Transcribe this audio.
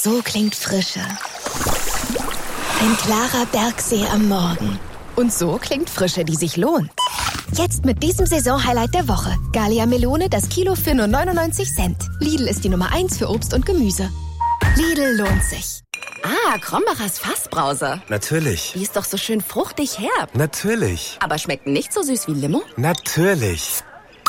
So klingt Frische. Ein klarer Bergsee am Morgen. Und so klingt Frische, die sich lohnt. Jetzt mit diesem Saisonhighlight der Woche. Gallia Melone, das Kilo für nur 99 Cent. Lidl ist die Nummer 1 für Obst und Gemüse. Lidl lohnt sich. Ah, Krombacher Fassbrause. Natürlich. Die ist doch so schön fruchtig herb. Natürlich. Aber schmeckt nicht so süß wie Limo? Natürlich.